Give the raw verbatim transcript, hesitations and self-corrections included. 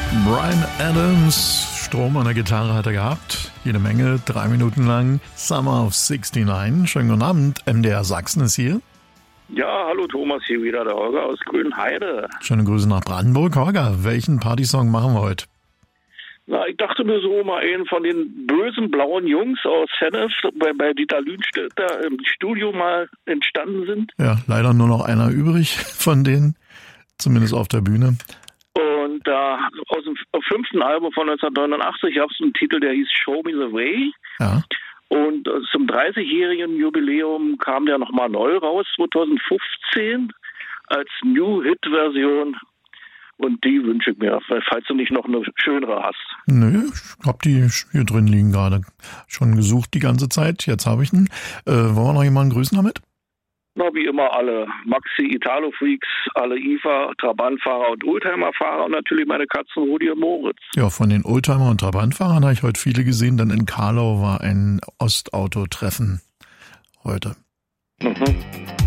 Bryan Adams, Strom an der Gitarre hat er gehabt, jede Menge, drei Minuten lang. Summer of sixty-nine. Schönen guten Abend, M D R Sachsen ist hier. Ja, hallo Thomas, hier wieder der Holger aus Grünheide. Schöne Grüße nach Brandenburg. Holger, welchen Partysong machen wir heute? Na, ich dachte mir so mal einen von den bösen blauen Jungs aus Hennef, bei, bei Dieter Lünstetter im Studio mal entstanden sind. Ja, leider nur noch einer übrig von denen, zumindest auf der Bühne. Und da äh, aus dem fünften Album von neunzehnhundertneunundachtzig gab es einen Titel, der hieß Show Me the Way. Ja. Und äh, zum dreißigjährigen Jubiläum kam der nochmal neu raus, zwanzig fünfzehn, als New Hit-Version. Und die wünsche ich mir, falls du nicht noch eine schönere hast. Nö, ich hab die hier drin liegen gerade. Schon gesucht die ganze Zeit, jetzt habe ich ihn. Äh, wollen wir noch jemanden grüßen damit? Na, wie immer alle Maxi, Italo-Freaks, alle I F A, Trabantfahrer und Oldtimer-Fahrer und natürlich meine Katzen Rudi und Moritz. Ja, von den Oldtimer- und Trabantfahrern habe ich heute viele gesehen, denn in Karlau war ein Ostautotreffen heute. Mhm.